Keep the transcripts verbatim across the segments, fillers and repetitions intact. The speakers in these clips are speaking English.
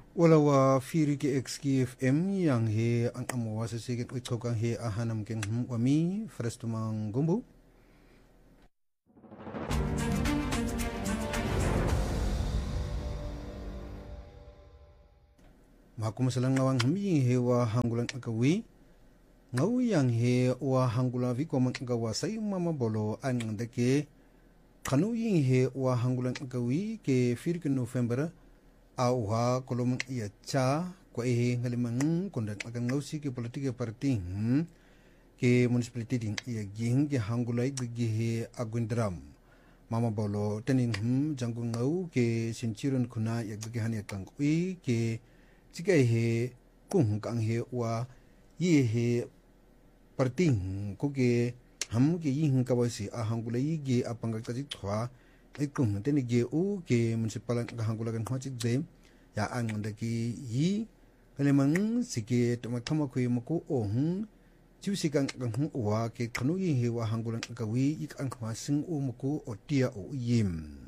Wala wa firi ke X K F M yang he ang amo wasa sige kwitsokang he ahanam ken wami frestumang gumbu. Makumasalang ngawang hami he wa hangulang akawi. Ngaw yang he wa hangula vi komang agawa sa mama bolo an ndake kanu ying he wa hangulang akawi ke firi ke November auha kolom ia cha ko e ngalimang kondan akan ngausi ke politika parti hmm, ke municipality ding ia ging ke hangulai gigi he agundram mama bolo tenin hmm jangung ngau ke sinchiron kuna ia gigi hanya kangui ke jika he kung kang he wa ye he parti ko ke ham ke yin kawasi a hangulai ge apanga kaji thwa ikung teni ge u ke municipal hangulagan hwachik je ya ang ndaki yi kalemang sike tomakama ko yimko o hun chiusikang kang wa ke khanu yi he wa hangulan kawi ik ang khwasing u mko o tia o yim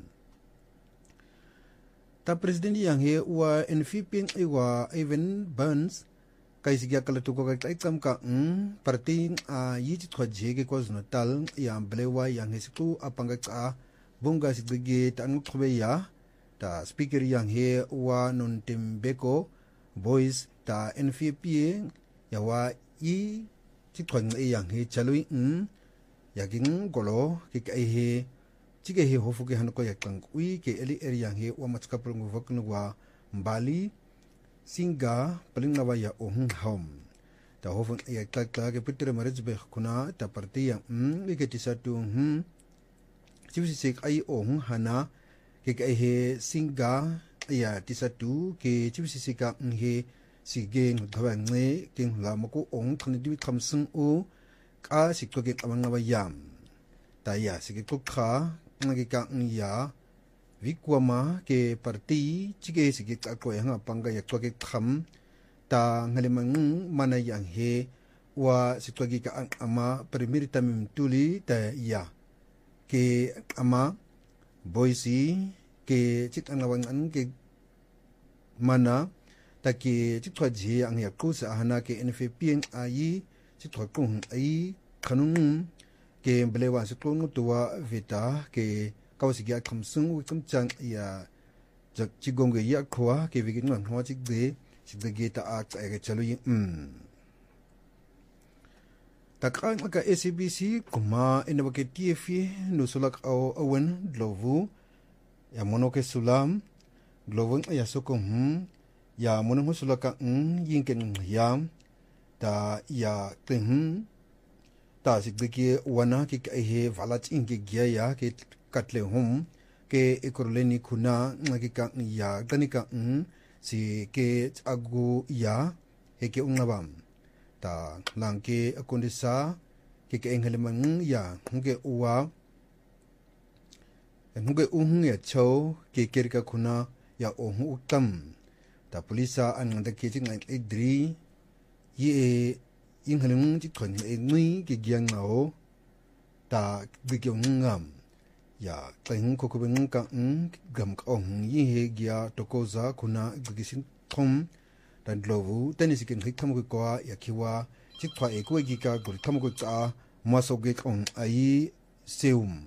ta president yang he wa N F P e wa Evan Burns kai sigya kala to ko kai kam ka um parti a yi chi thwa je ke KwaZulu Natal ya blewa yang he siku apanga cha bunga sigge tan khube ya ta speaker yang he wa non timbeko voice ta N F P ya wa yi chi thwa ngi yang he chalui um ya ging golo ke kai he chi ke he hofu ke han ko yak tang ui ke eli eri yang he wa machka prung vok nu wa Bali Singa palingawa ya ohun home ta hofun ya takta ke putre marriage be kuna ta parti yang um ke tisatu hmm chiusi sik ai ohun hana ke ke he singa ya tisatu ke chiusi sika he sigeng thawang ne king la mako ong thani di thamsung u ka sikto ke amangawa yam ta ya sik ko kha ngagi ka ya Vikwama ke parti chige sige ko yang panga yak ke kham ta ngalimang mana yang he wa sitwagi ka ama primirita mim tuli ta ya ke ama boisi ke chit anawang an ke mana ta ke chitwa ji ang yak ku sa hana ke N F P N ai chitwa kung ai khanung ke blewa sitong tuwa vita ke kawasi gya khamsung wi chang ya jak chigong ge ya khwa ke vi ngan hwa chik de chik ge ta a cha ge chalu yin um takang ka A C B C kuma ina ke T F no sulak au awen glovu ya monoke sulam glovu ya sokom ya mono sulaka um yin ken yam ta ya ten ta sik ge wana ki he valat in ge gya ya ke katle hum ke ekorleni kuna ngakika ya tanika um si ke agu ya heke ungabam ta langke akondisa ke ke enghelemang ya nge uwa nge uhung ya chow ke kerika kuna ya ohu utam ta polisa ananda ke jing idri ye inghelemang ji khon e ngui ke gyang nao ta bigyong ngam ya teng ko ko beng ka gam ka ong yi he gya tokoza kuna gisin thom dan lovu tenisi ken hik tham ko kwa ya khiwa chik thwa e ko gi ka gol tham ko cha ma so ge ong ai seum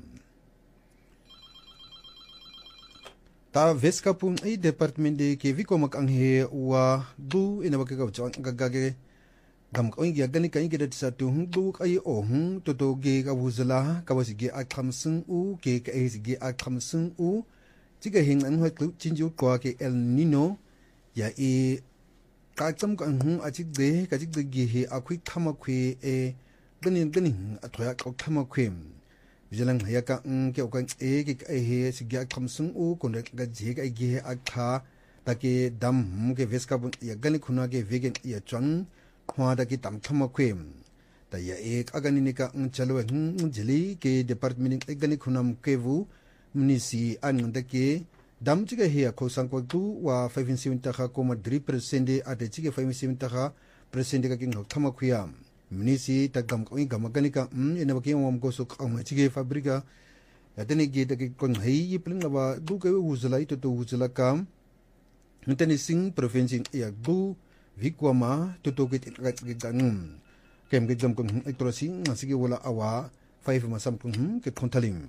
ta veskapun ai department de ke vi ko mak ang he wa du ina ba ka cha ga ge gam ko ngi gani kai ge da tu du kai o hu to to ge ka buzala ka wasi ge akham sung u ke ka e ge akham sung u chi ge hing an ho tu chin ju kwa ke El Nino ya e ka cham ka hu a chi de ka chi de ge he a khwi thama khwi e gani gani a thoya ka thama khwi vijalang ya ka ke o kan e ge ka he si ge akham sung u ko ne ga je ga ge a kha ta ke dam ke veska ya gani khuna ke vegan ya chang khwa da ki tam thama khwem ta ya ek agani ne ka chalo hm jili ke department egani khunam kevu munisi an da ke dam chi ga he ko sang ko tu wa five seven ta kha ko ma three percent de ate chi ge five seven ta kha percent ka king thama khuyam munisi ta gam ko gam gani ka hm ene ba ke mom ko so ka ma chi ge fabrika ya tene ge da ke kon hei yi plin ba du ke uzla ito to uzla kam Ntani sing provinsi ya bu vikwama tutokit ikagagagam. Kem gagam kung itrosi ngasigi wala awa five masam kung ke kontalim.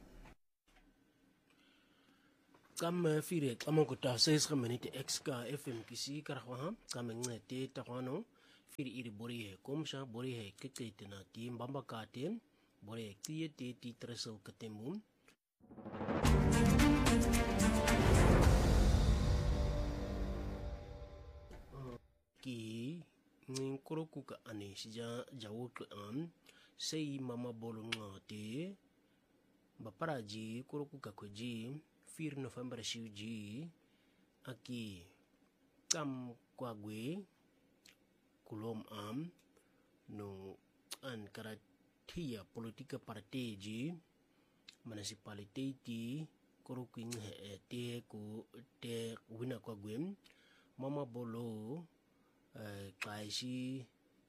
Kam fire kam ko ta seis minute x ka fm kisi karwa kam ngete tawano fir iri bori he komsha bori he kete na tim bamba katen bori tiye ti ti tresel ketemun ki ngin koroku ka ane sija jawo ke am sei mama bolu ngate baparaji koroku ka koji fir November shiuji aki kam kwagwe kulom am no an karatia politika parteji municipality koroking he te ko te wina kwagwe mama bolo kaisi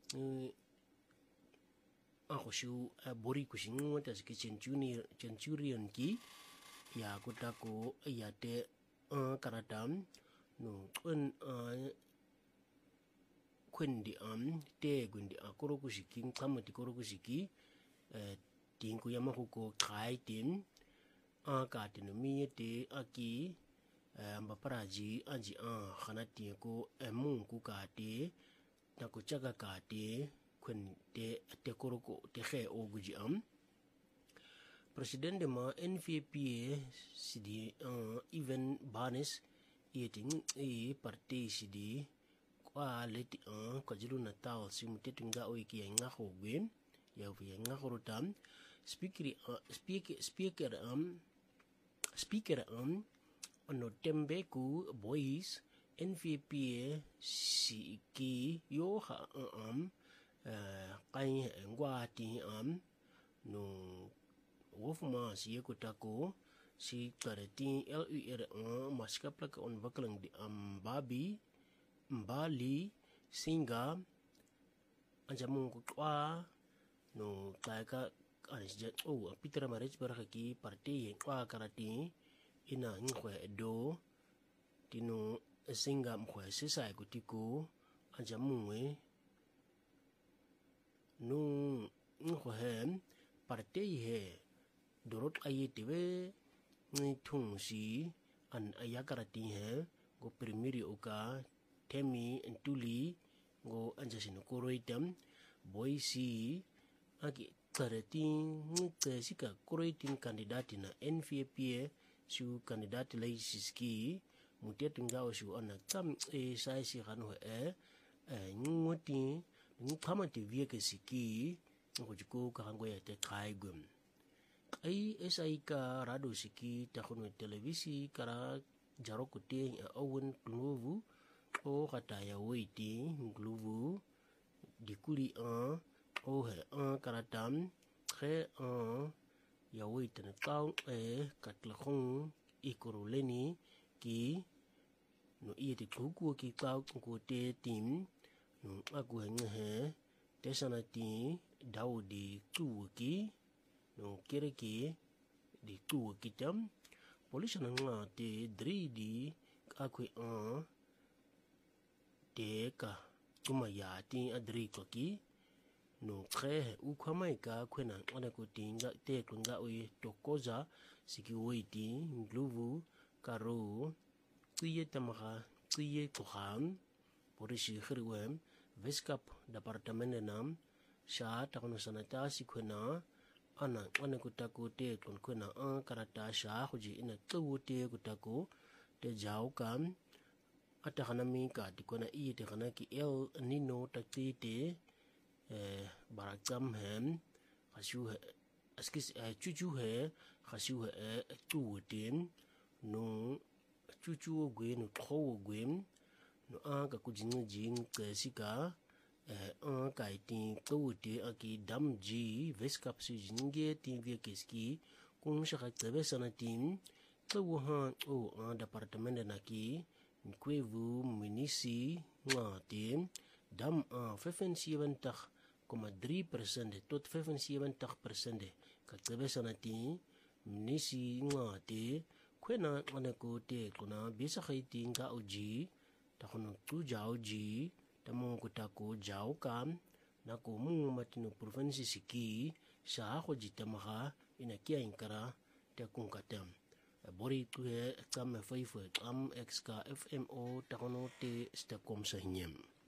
ako shu bori kushingo ta ki centurion centurion ki ya kutako ya te karatam no kun kwendi am te gundi akoro kushiki kamati koro kushiki tinku yamakuko kai tim akati no miyete aki ambaparaji anji a khanati ko emunku kate nakuchaka kate kwende te koroko te khe oguji am Presidente ma N V P sidi uh, even banes eating e party sidi kwa leti uh, kwa jilu natal si mutetunga oiki ya nga hogwe ya uvi ya nga horotam speaker uh, speaker speaker um speaker um ono tembe ku boys N V P si ki yo ha um uh, kai ngwa ti um no wofuma si kutako si kareti L U R one maskaplak ontwikkeling di ambabi mbali singa anjamu kwa no kaika anisja oh Peter Marich baraki parti kwa karati ina ngwe do tino singa mkwe sisa kutiko anjamu we no ngwe parti he dorot ayetebe ni thungsi an ayakarati he go primary oka temi entuli go anjasin koroitam boisi aki karati ntsika koroitin kandidati na N V P su kandidati laisiski mutetunga osu ana kam e saisi kanu e ngoti ngkamati vieke siki ngojiko kahango ya te kaigum ai esai ka rado siki takono televisi kara jaroko te Owen Glovu o kata ya weiti Glovu dikuri un o he un karatam tre un ya weiti na kau e katlakong ikoroleni ki no iye te kuku ki kau ko te tim no aku he tesana ti Daudi tuki no kireki di tu kitam polisi na nga te dri di akwe an te ka kuma ya ti adri ko ki no kre u kwamai ka kwena ana ko tinga te kunga oye tokoza siki weiti ngluvu karo tiye tamaka tiye koham polisi khirwem veskap departement nam sha takono sanatasi kwena ana ana kutako te kon kuna an karata sha huji ina tawute kutako te jaw kam ata kana mi ka ti kona i te kana ki el nino takti te eh barakam hem khashu askis chuchu he khashu he tuwutin no chuchu gwe no tho gwe no a ka kujin jing ke sika un kai tin tawute aki damji veskap su jinge tin vie keski kun shaka tebe sanatin tawha o un departement na ki kwevu munisi ngate dam a vijfenzeventig komma drie procent tot vijfenzeventig procent ka tebe sanatin munisi ngate kwena ngane ko te kuna bisa khaiting ka uji ta khono tu jao ji ta mo ko ta ko jao kam na ko mu matino province siki sa go jitamaga ina kia inkara te kunkatem bori tu he tsam fai fo tsam x ka F M O ta khono te sta kom sa nyem